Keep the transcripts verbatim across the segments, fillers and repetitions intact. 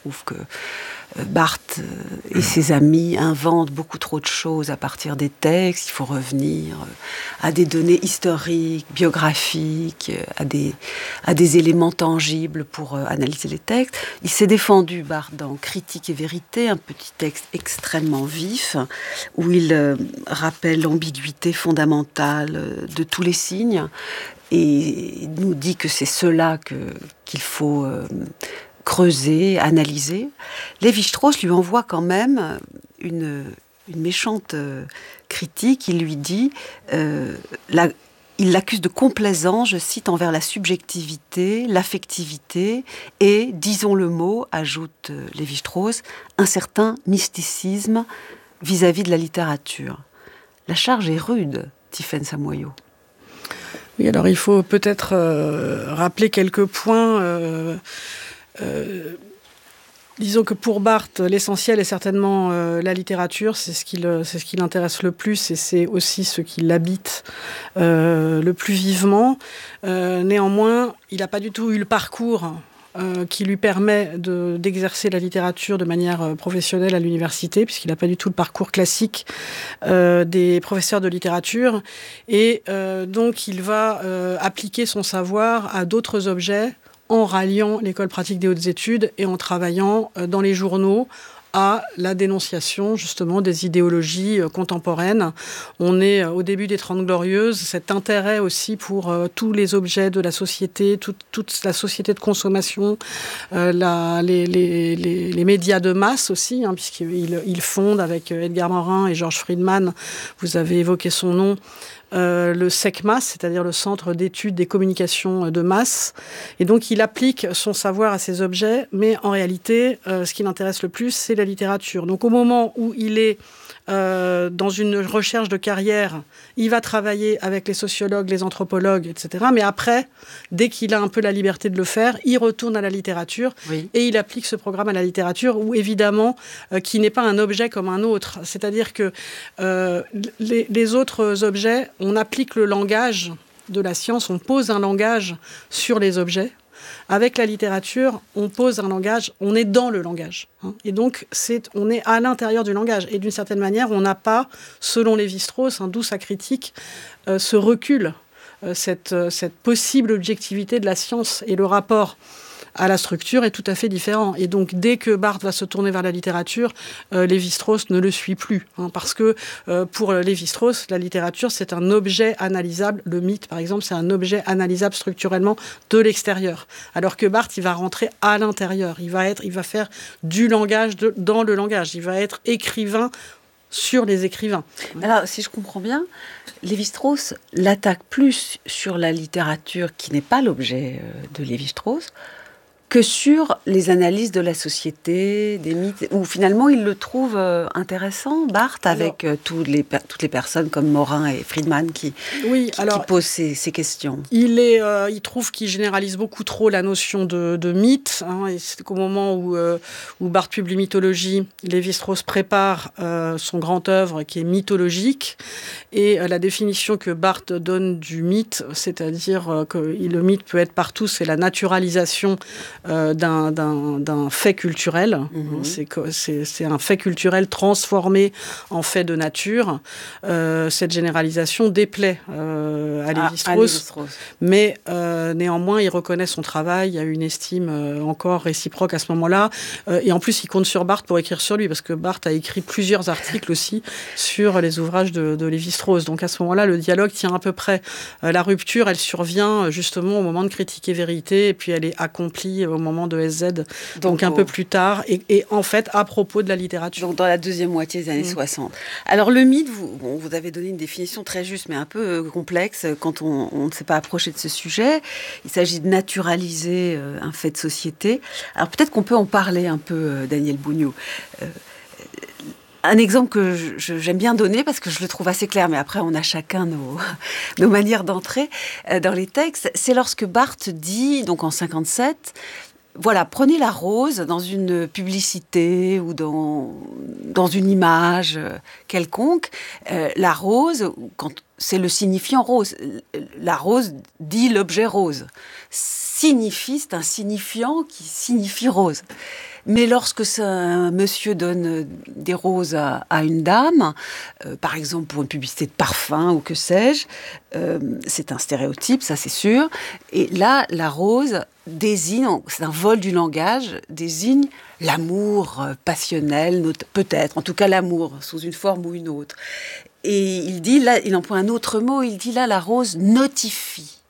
trouve que Barthes et ses amis inventent beaucoup trop de choses à partir des textes. Il faut revenir à des données historiques, biographiques, à des, à des éléments tangibles pour analyser les textes. Il s'est défendu, Barthes, dans Critique et vérité, un petit texte extrêmement vif, où il euh, rappelle l'ambiguïté fondamentale de tous les signes, et il nous dit que c'est cela que, qu'il faut... Euh, creuser, analyser. Lévi-Strauss lui envoie quand même une, une méchante euh, critique. Il lui dit, euh, la, il l'accuse de complaisance, je cite, envers la subjectivité, l'affectivité et, disons le mot, ajoute euh, Lévi-Strauss, un certain mysticisme vis-à-vis de la littérature. La charge est rude, Tiffaine Samoyau. Oui, alors il faut peut-être euh, rappeler quelques points. Euh, Euh, disons que pour Barthes, l'essentiel est certainement euh, la littérature, c'est ce, qui le, c'est ce qui l'intéresse le plus et c'est aussi ce qui l'habite euh, le plus vivement. Euh, néanmoins, il n'a pas du tout eu le parcours euh, qui lui permet de, d'exercer la littérature de manière euh, professionnelle à l'université, puisqu'il n'a pas du tout le parcours classique euh, des professeurs de littérature. Et euh, donc, il va euh, appliquer son savoir à d'autres objets, en ralliant l'école pratique des hautes études et en travaillant dans les journaux à la dénonciation justement des idéologies contemporaines. On est au début des Trente Glorieuses, cet intérêt aussi pour euh, tous les objets de la société, tout, toute la société de consommation, euh, la, les, les, les, les médias de masse aussi, hein, puisqu'il il fonde avec Edgar Morin et Georges Friedman, vous avez évoqué son nom, Euh, le SECMAS, c'est-à-dire le Centre d'études des communications de masse. Et donc, il applique son savoir à ces objets, mais en réalité, euh, ce qui l'intéresse le plus, c'est la littérature. Donc, au moment où il est euh, dans une recherche de carrière, il va travailler avec les sociologues, les anthropologues, et cetera. Mais après, dès qu'il a un peu la liberté de le faire, il retourne à la littérature oui. et il applique ce programme à la littérature, où évidemment, euh, qui n'est pas un objet comme un autre. C'est-à-dire que euh, les, les autres objets, on applique le langage de la science, on pose un langage sur les objets. Avec la littérature, on pose un langage, on est dans le langage. Hein, et donc, c'est, on est à l'intérieur du langage. Et d'une certaine manière, on n'a pas, selon Lévi-Strauss, hein, d'où sa critique, euh, ce recul, euh, cette, euh, cette possible objectivité de la science et le rapport à la structure est tout à fait différent. Et donc, dès que Barthes va se tourner vers la littérature, euh, Lévi-Strauss ne le suit plus. Hein, parce que euh, pour Lévi-Strauss, la littérature, c'est un objet analysable. Le mythe, par exemple, c'est un objet analysable structurellement de l'extérieur. Alors que Barthes, il va rentrer à l'intérieur. Il va, être, il va faire du langage de, dans le langage. Il va être écrivain sur les écrivains. Alors, si je comprends bien, Lévi-Strauss l'attaque plus sur la littérature qui n'est pas l'objet de Lévi-Strauss, que sur les analyses de la société, des mythes, où finalement il le trouve euh, intéressant, Barthes, avec euh, tous les, toutes les personnes comme Morin et Friedman qui, oui, qui, alors, qui posent ces, ces questions. Il, est, euh, il trouve qu'il généralise beaucoup trop la notion de, de mythe, hein, et c'est qu'au moment où, euh, où Barthes publie Mythologie, Lévi-Strauss prépare euh, son grand œuvre qui est mythologique, et euh, la définition que Barthes donne du mythe, c'est-à-dire euh, que le mythe peut être partout, c'est la naturalisation Euh, d'un, d'un, d'un fait culturel. Mmh. C'est, c'est, c'est un fait culturel transformé en fait de nature. Euh, cette généralisation déplaît euh, à Lévi-Strauss, ah, mais euh, néanmoins, il reconnaît son travail, il y a une estime euh, encore réciproque à ce moment-là. Euh, et en plus, il compte sur Barthes pour écrire sur lui, parce que Barthes a écrit plusieurs articles aussi sur les ouvrages de, de Lévi-Strauss. Donc à ce moment-là, le dialogue tient à peu près. Euh, la rupture, elle survient justement au moment de Critique et vérité, et puis elle est accomplie au moment de S Z, donc, donc un au... peu plus tard, et, et en fait à propos de la littérature. Donc dans la deuxième moitié des années mmh. soixante. Alors le mythe, vous, bon, vous avez donné une définition très juste, mais un peu euh, complexe quand on, on ne s'est pas approché de ce sujet. Il s'agit de naturaliser euh, un fait de société. Alors peut-être qu'on peut en parler un peu, euh, Daniel Bougnaud. Euh, Un exemple que je, j'aime bien donner parce que je le trouve assez clair, mais après on a chacun nos, nos manières d'entrer dans les textes, c'est lorsque Barthes dit, donc en cinquante-sept, voilà, prenez la rose dans une publicité ou dans, dans une image quelconque, euh, la rose, quand c'est le signifiant rose, la rose dit l'objet rose, signifie, c'est un signifiant qui signifie rose. Mais lorsque ça, un monsieur donne des roses à, à une dame, euh, par exemple pour une publicité de parfum ou que sais-je, euh, c'est un stéréotype, ça c'est sûr. Et là, la rose désigne, c'est un vol du langage, désigne l'amour passionnel, peut-être, en tout cas l'amour, sous une forme ou une autre. Et il dit, là, il emploie un autre mot, il dit là, la rose notifie.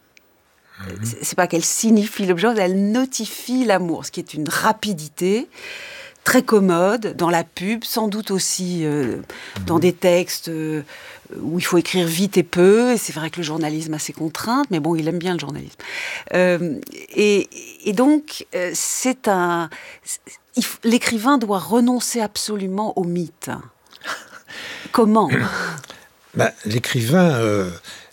Mmh. C'est pas qu'elle signifie l'objet, elle notifie l'amour, ce qui est une rapidité très commode dans la pub, sans doute aussi euh, mmh. dans des textes euh, où il faut écrire vite et peu, et c'est vrai que le journalisme a ses contraintes, mais bon, il aime bien le journalisme. Euh, et, et donc, euh, c'est un... Il, l'écrivain doit renoncer absolument au mythe. Comment ? bah, L'écrivain euh,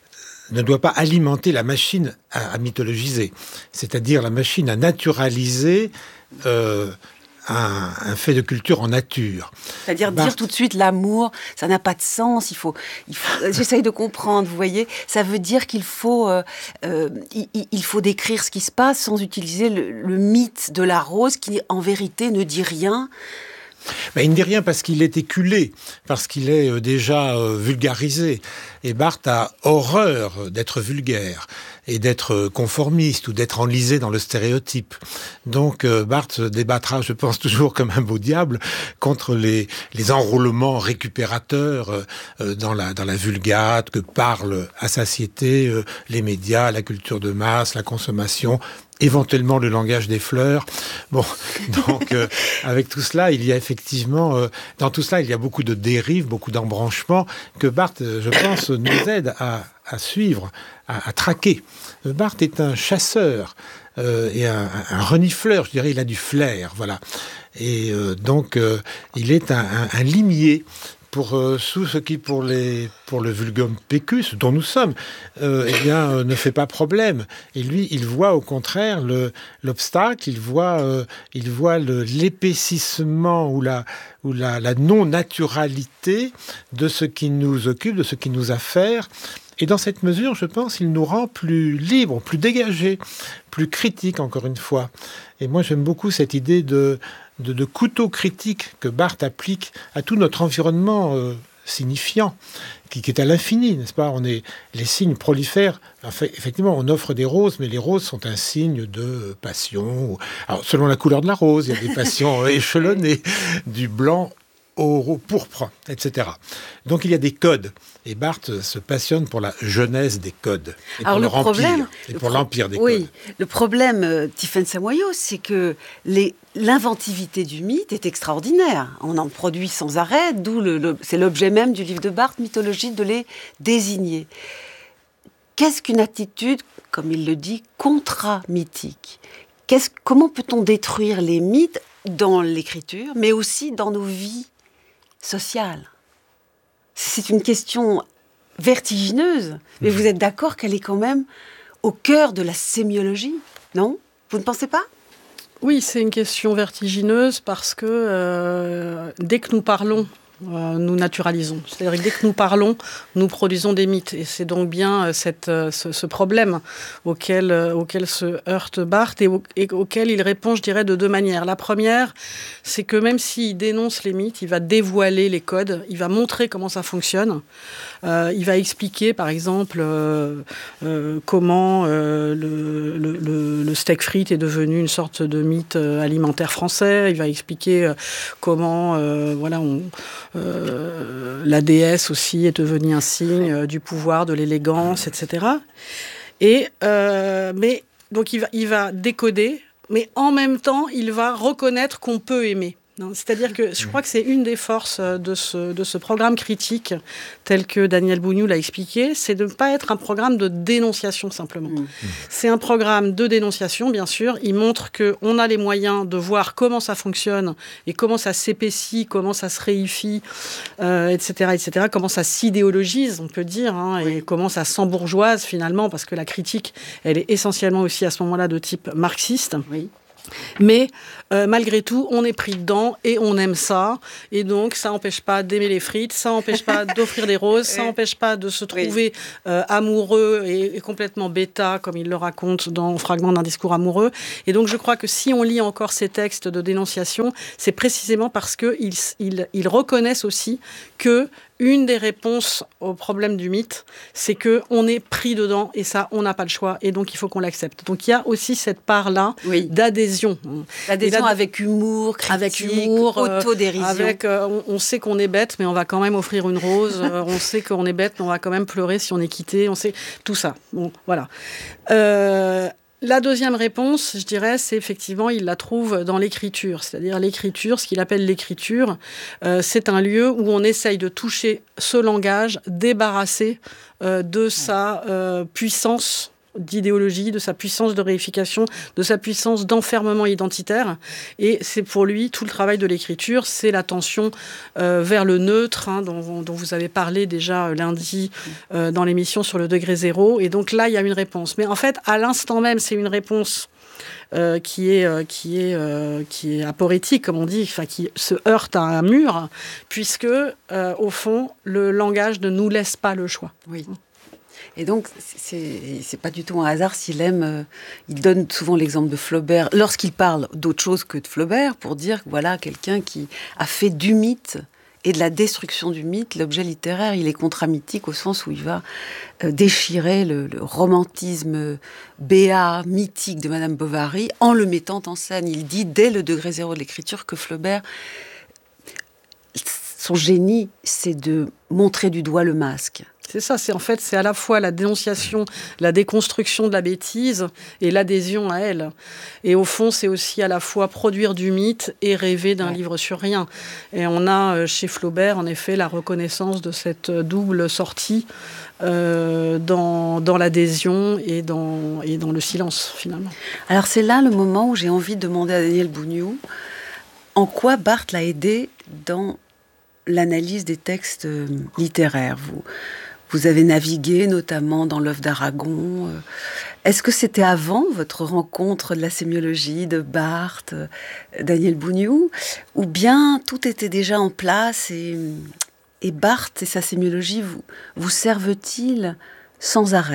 ne doit pas alimenter la machine à, à mythologiser, c'est-à-dire la machine à naturaliser euh, un, un fait de culture en nature. C'est-à-dire Barthes... dire tout de suite l'amour, ça n'a pas de sens, il faut... Il faut j'essaye de comprendre, vous voyez, ça veut dire qu'il faut, euh, euh, il, il faut décrire ce qui se passe sans utiliser le, le mythe de la rose qui, en vérité, ne dit rien. Ben, il ne dit rien parce qu'il est éculé, parce qu'il est euh, déjà euh, vulgarisé. Et Barthes a horreur d'être vulgaire et d'être conformiste ou d'être enlisé dans le stéréotype. Donc euh, Barthes se débattra, je pense, toujours comme un beau diable contre les, les enroulements récupérateurs euh, dans, la, dans la vulgate que parlent à satiété euh, les médias, la culture de masse, la consommation, éventuellement le langage des fleurs. Bon, donc euh, avec tout cela, il y a effectivement, euh, dans tout cela, il y a beaucoup de dérives, beaucoup d'embranchements que Barthes, je pense, nous aide à, à suivre, à, à traquer. Barthes est un chasseur euh, et un, un renifleur, je dirais, il a du flair, voilà. Et euh, donc, euh, il est un, un, un limier pour euh, tout ce qui, pour, les, pour le vulgum pecus, dont nous sommes, euh, eh bien, euh, ne fait pas problème. Et lui, il voit au contraire le, l'obstacle, il voit, euh, il voit le, l'épaississement ou, la, ou la, la non-naturalité de ce qui nous occupe, de ce qui nous affaire. Et dans cette mesure, je pense, il nous rend plus libres, plus dégagés, plus critiques, encore une fois. Et moi, j'aime beaucoup cette idée de... De, de couteau critique que Barthes applique à tout notre environnement euh, signifiant, qui, qui est à l'infini, n'est-ce pas ? On est, les signes prolifèrent. Enfin, effectivement, on offre des roses, mais les roses sont un signe de passion. Alors, selon la couleur de la rose, il y a des passions échelonnées, du blanc au pourpre, et cetera. Donc il y a des codes. Et Barthes se passionne pour la genèse des codes. Et Alors, pour le leur problème, empire. Et le pour pro- l'empire des oui, codes. Le problème, euh, Tiphaine Samoyau, c'est que les, l'inventivité du mythe est extraordinaire. On en produit sans arrêt, d'où le, le, c'est l'objet même du livre de Barthes, Mythologie, de les désigner. Qu'est-ce qu'une attitude, comme il le dit, contra-mythique ? Qu'est-ce, comment peut-on détruire les mythes dans l'écriture, mais aussi dans nos vies sociales ? C'est une question vertigineuse, mais vous êtes d'accord qu'elle est quand même au cœur de la sémiologie, non ? Vous ne pensez pas ? Oui, c'est une question vertigineuse parce que euh, dès que nous parlons, euh, nous naturalisons. C'est-à-dire que dès que nous parlons, nous produisons des mythes. Et c'est donc bien euh, cette, euh, ce, ce problème auquel, euh, auquel se heurte Barthes et, au, et auquel il répond, je dirais, de deux manières. La première, c'est que même s'il dénonce les mythes, il va dévoiler les codes, il va montrer comment ça fonctionne. Euh, il va expliquer, par exemple, euh, euh, comment euh, le, le, le, le steak frites est devenu une sorte de mythe alimentaire français. Il va expliquer euh, comment euh, voilà, on, euh, la déesse aussi est devenue un signe euh, du pouvoir, de l'élégance, et cetera. Et, euh, mais, donc il va, il va décoder, mais en même temps, il va reconnaître qu'on peut aimer. Non, c'est-à-dire que je crois que c'est une des forces de ce, de ce programme critique tel que Daniel Bougnoul l'a expliqué, c'est de ne pas être un programme de dénonciation simplement. Mmh. C'est un programme de dénonciation, bien sûr. Il montre qu'on a les moyens de voir comment ça fonctionne et comment ça s'épaissit, comment ça se réifie, euh, et cetera, et cetera, comment ça s'idéologise, on peut dire, hein, oui. Et comment ça s'embourgeoise finalement, parce que la critique, elle est essentiellement aussi à ce moment-là de type marxiste. Oui. Mais euh, malgré tout, on est pris dedans et on aime ça. Et donc, ça n'empêche pas d'aimer les frites, ça n'empêche pas d'offrir des roses, ça n'empêche pas de se trouver oui. euh, amoureux et, et complètement bêta, comme il le raconte dans Fragment d'un discours amoureux. Et donc, je crois que si on lit encore ces textes de dénonciation, c'est précisément parce qu'ils ils, ils reconnaissent aussi que une des réponses au problème du mythe, c'est qu'on est pris dedans et ça, on n'a pas le choix et donc il faut qu'on l'accepte. Donc il y a aussi cette part-là oui. d'adhésion. L'adhésion avec humour, critique, avec humour, autodérision. Avec, euh, on, on sait qu'on est bête, mais on va quand même offrir une rose. euh, on sait qu'on est bête, mais on va quand même pleurer si on est quitté. On sait tout ça. Bon, voilà. Euh, La deuxième réponse, je dirais, c'est effectivement, il la trouve dans l'écriture. C'est-à-dire l'écriture, ce qu'il appelle l'écriture, euh, c'est un lieu où on essaye de toucher ce langage débarrassé euh, de sa euh, puissance d'idéologie, de sa puissance de réification, de sa puissance d'enfermement identitaire. Et c'est pour lui, tout le travail de l'écriture, c'est l'attention euh, vers le neutre, hein, dont, dont vous avez parlé déjà lundi euh, dans l'émission sur le degré zéro. Et donc là, il y a une réponse. Mais en fait, à l'instant même, c'est une réponse Euh, qui est euh, qui est euh, qui est aporétique, comme on dit, enfin qui se heurte à un mur, puisque euh, au fond, le langage ne nous laisse pas le choix. Oui. Et donc, c'est, c'est pas du tout un hasard s'il aime... Euh, il donne souvent l'exemple de Flaubert, lorsqu'il parle d'autre chose que de Flaubert, pour dire, voilà, quelqu'un qui a fait du mythe et de la destruction du mythe l'objet littéraire. Il est contramythique au sens où il va euh, déchirer le, le romantisme béat, mythique de Madame Bovary, en le mettant en scène. Il dit, dès le degré zéro de l'écriture, que Flaubert... Son génie, c'est de montrer du doigt le masque. C'est ça, c'est en fait, c'est à la fois la dénonciation, la déconstruction de la bêtise et l'adhésion à elle. Et au fond, c'est aussi à la fois produire du mythe et rêver d'un ouais. livre sur rien. Et on a chez Flaubert, en effet, la reconnaissance de cette double sortie euh, dans, dans l'adhésion et dans, et dans le silence, finalement. Alors c'est là le moment où j'ai envie de demander à Daniel Bougnoux en quoi Barthes l'a aidé dans l'analyse des textes littéraires. Vous, vous avez navigué notamment dans l'œuvre d'Aragon. Est-ce que c'était avant votre rencontre de la sémiologie de Barthes, Daniel Bougnoux, ou bien tout était déjà en place et, et Barthes et sa sémiologie vous, vous servent-ils sans arrêt ?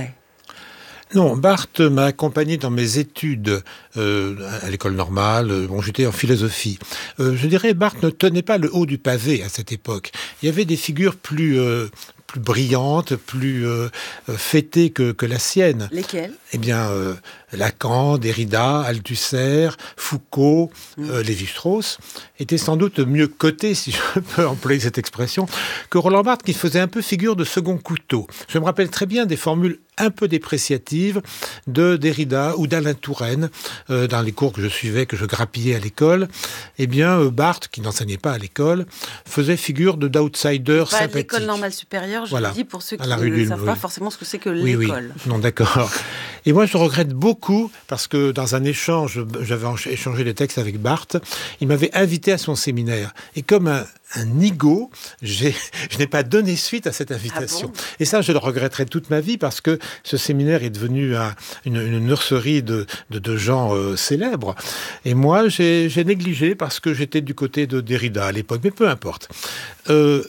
Non, Barthes m'a accompagné dans mes études euh, à l'école normale. Bon, j'étais en philosophie. Euh, je dirais, Barthes ne tenait pas le haut du pavé à cette époque. Il y avait des figures plus euh, plus brillantes, plus euh, fêtées que, que la sienne. Lesquelles ? Eh bien, euh, Lacan, Derrida, Althusser, Foucault, mmh. euh, Lévi-Strauss étaient sans doute mieux cotés, si je peux employer cette expression, que Roland Barthes, qui faisait un peu figure de second couteau. Je me rappelle très bien des formules un peu dépréciatives de Derrida ou d'Alain Touraine, euh, dans les cours que je suivais, que je grappillais à l'école. Eh bien, euh, Barthes, qui n'enseignait pas à l'école, faisait figure de d'outsider sympathique. Pas l'école normale supérieure, je voilà, le dis pour ceux qui ne Rudule, savent oui. pas forcément ce que c'est que oui, l'école. Oui. Non, d'accord. Et moi, je regrette beaucoup, parce que dans un échange, j'avais échangé des textes avec Barthes, il m'avait invité à son séminaire. Et comme un, un nigaud, j'ai, je n'ai pas donné suite à cette invitation. Ah bon ? Et ça, je le regretterai toute ma vie, parce que ce séminaire est devenu un, une, une nurserie de, de, de gens euh, célèbres. Et moi, j'ai, j'ai négligé, parce que j'étais du côté de Derrida à l'époque. Mais peu importe. Euh,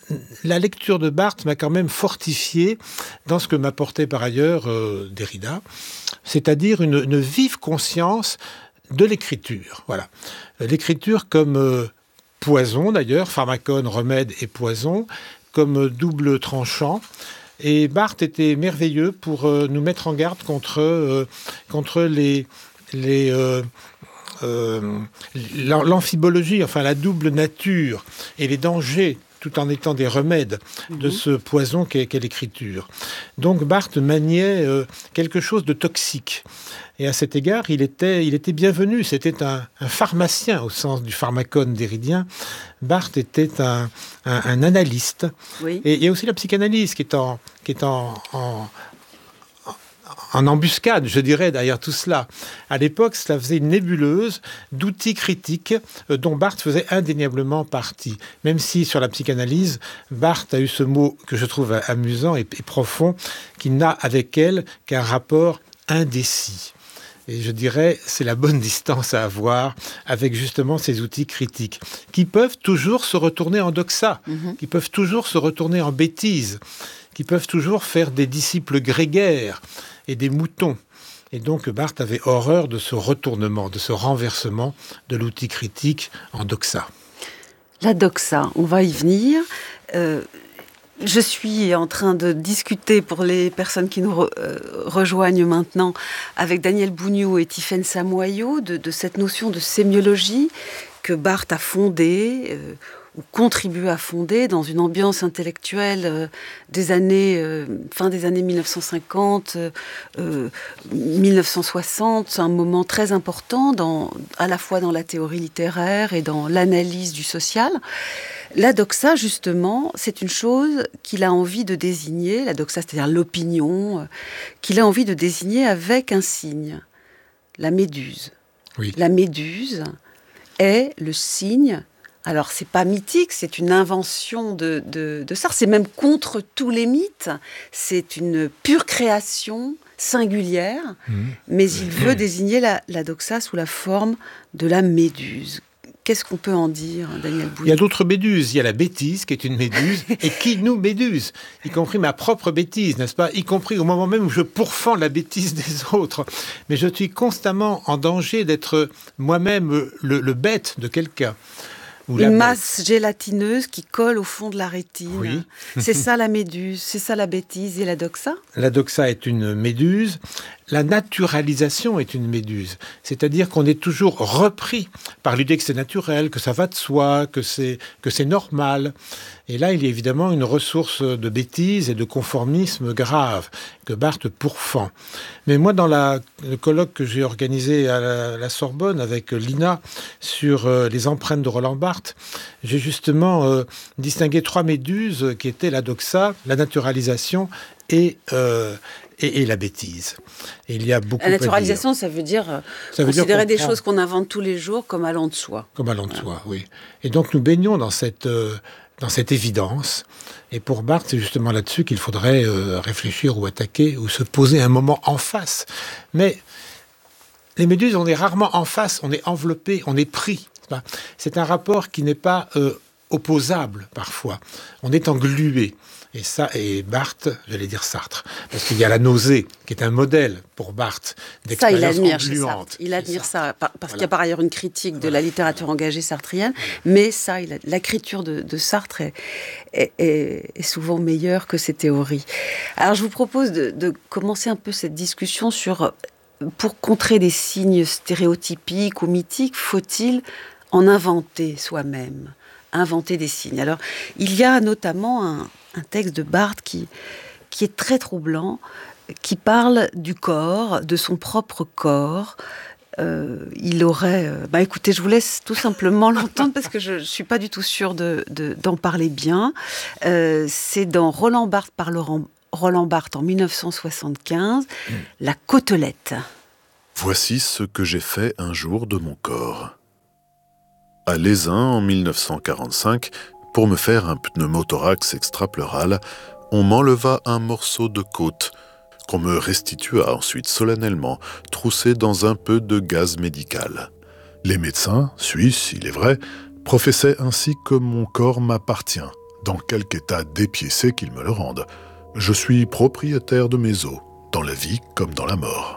La lecture de Barthes m'a quand même fortifié dans ce que m'apportait par ailleurs euh, Derrida, c'est-à-dire une, une vive conscience de l'écriture. Voilà. L'écriture comme euh, poison, d'ailleurs, pharmacone, remède et poison, comme euh, double tranchant. Et Barthes était merveilleux pour euh, nous mettre en garde contre, euh, contre les... les euh, euh, l'amphibologie, enfin la double nature et les dangers tout en étant des remèdes de mmh. ce poison qu'est, qu'est l'écriture. Donc Barthes maniait euh, quelque chose de toxique. Et à cet égard, il était, il était bienvenu. C'était un, un pharmacien au sens du pharmacone déridien. Barthes était un, un, un analyste. Oui. Et il y a aussi la psychanalyse qui est en... Qui est en, en en embuscade, je dirais, derrière tout cela. À l'époque, cela faisait une nébuleuse d'outils critiques dont Barthes faisait indéniablement partie. Même si, sur la psychanalyse, Barthes a eu ce mot que je trouve amusant et, et profond, qui n'a avec elle qu'un rapport indécis. Et je dirais, c'est la bonne distance à avoir avec justement ces outils critiques, qui peuvent toujours se retourner en doxa, mmh. qui peuvent toujours se retourner en bêtises, qui peuvent toujours faire des disciples grégaires et des moutons. Et donc Barthes avait horreur de ce retournement, de ce renversement de l'outil critique en doxa. La doxa, on va y venir. Euh, je suis en train de discuter pour les personnes qui nous re, euh, rejoignent maintenant avec Daniel Bougnoud et Tiffaine Samoyau de, de cette notion de sémiologie que Barthes a fondée, euh, ou contribué à fonder dans une ambiance intellectuelle euh, des années, euh, fin des années mille neuf cent cinquante, euh, mille neuf cent soixante. C'est un moment très important, dans, à la fois dans la théorie littéraire et dans l'analyse du social. La doxa, justement, c'est une chose qu'il a envie de désigner, la doxa, c'est-à-dire l'opinion, euh, qu'il a envie de désigner avec un signe, la méduse. Oui. La méduse est le signe. Alors, c'est pas mythique, c'est une invention de, de, de Sartre, c'est même contre tous les mythes, c'est une pure création singulière, mmh. mais il veut désigner la, la doxa sous la forme de la méduse. Qu'est-ce qu'on peut en dire, Daniel Bougnoud ? Il y a d'autres méduses. Il y a la bêtise, qui est une méduse, et qui nous méduse, y compris ma propre bêtise, n'est-ce pas ? Y compris au moment même où je pourfends la bêtise des autres. Mais je suis constamment en danger d'être moi-même le, le bête de quelqu'un. Une masse gélatineuse qui colle au fond de la rétine. Oui. C'est ça la méduse, c'est ça la bêtise et la doxa ? La doxa est une méduse. La naturalisation est une méduse. C'est-à-dire qu'on est toujours repris par l'idée que c'est naturel, que ça va de soi, que c'est, que c'est normal. Et là, il y a évidemment une ressource de bêtise et de conformisme grave que Barthes pourfend. Mais moi, dans la, le colloque que j'ai organisé à la, la Sorbonne avec Lina sur euh, les empreintes de Roland Barthes, j'ai justement euh, distingué trois méduses qui étaient la doxa, la naturalisation et, euh, et, et la bêtise. Et il y a beaucoup la naturalisation, ça veut dire euh, ça veut considérer dire des choses qu'on invente tous les jours comme allant de soi. Comme allant de soi, oui. Et donc nous baignons dans cette... Euh, dans cette évidence. Et pour Barthes, c'est justement là-dessus qu'il faudrait euh, réfléchir ou attaquer ou se poser un moment en face. Mais les méduses, on est rarement en face, on est enveloppé, on est pris. C'est un rapport qui n'est pas euh, opposable parfois. On est englué. Et ça, et Barthes, j'allais dire Sartre, parce qu'il y a la nausée, qui est un modèle pour Barthes d'expérience engluante. Ça, il admire chez Sartre. Il admire ça, ça parce voilà. qu'il y a par ailleurs une critique de voilà. la littérature engagée sartrienne, mais ça, il a, l'écriture de, de Sartre est, est, est, est souvent meilleure que ses théories. Alors, je vous propose de, de commencer un peu cette discussion sur, pour contrer des signes stéréotypiques ou mythiques, faut-il en inventer soi-même ? Inventer des signes. Alors, il y a notamment un, un texte de Barthes qui, qui est très troublant, qui parle du corps, de son propre corps. Euh, il aurait... Euh, bah écoutez, je vous laisse tout simplement l'entendre parce que je ne suis pas du tout sûre de, de, d'en parler bien. Euh, c'est dans Roland Barthes par Laurent, Roland Barthes en dix-neuf cent soixante-quinze, mmh. La côtelette. Voici ce que j'ai fait un jour de mon corps. À Lézin, en mille neuf cent quarante-cinq, pour me faire un pneumothorax extrapleural, on m'enleva un morceau de côte, qu'on me restitua ensuite solennellement, troussé dans un peu de gaz médical. Les médecins, suisses, il est vrai, professaient ainsi que mon corps m'appartient, dans quelque état dépiécé qu'ils me le rendent. Je suis propriétaire de mes os, dans la vie comme dans la mort.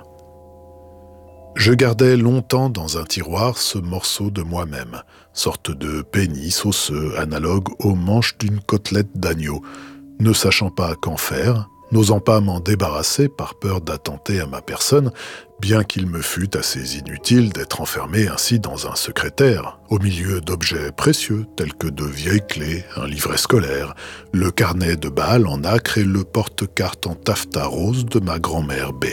Je gardais longtemps dans un tiroir ce morceau de moi-même, sorte de pénis osseux analogue aux manches d'une côtelette d'agneau, ne sachant pas qu'en faire, n'osant pas m'en débarrasser par peur d'attenter à ma personne, bien qu'il me fût assez inutile d'être enfermé ainsi dans un secrétaire, au milieu d'objets précieux tels que de vieilles clés, un livret scolaire, le carnet de bal en acre et le porte-carte en taffetas rose de ma grand-mère B.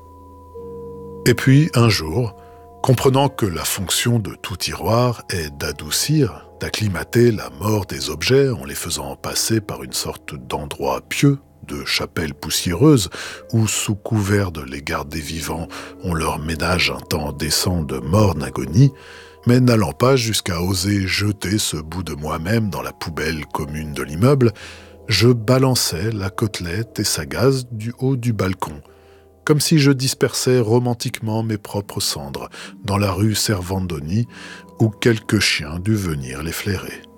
Et puis, un jour, comprenant que la fonction de tout tiroir est d'adoucir, d'acclimater la mort des objets en les faisant passer par une sorte d'endroit pieux, de chapelle poussiéreuse, où, sous couvert de les garder vivants, on leur ménage un temps décent de morne agonie, mais n'allant pas jusqu'à oser jeter ce bout de moi-même dans la poubelle commune de l'immeuble, je balançais la côtelette et sa gaze du haut du balcon, comme si je dispersais romantiquement mes propres cendres dans la rue Servandoni, où quelques chiens dû venir les flairer.